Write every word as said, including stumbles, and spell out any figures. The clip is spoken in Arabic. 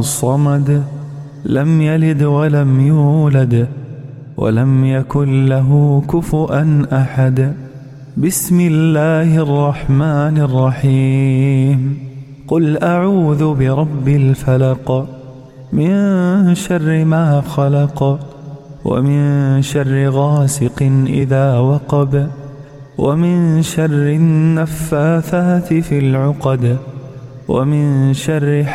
الصمد لم يلد ولم يولد ولم يكن له كفؤا أحد. بسم الله الرحمن الرحيم. قل أعوذ برب الفلق من شر ما خلق ومن شر غاسق إذا وقب ومن شر النفاثات في العقد ومن شر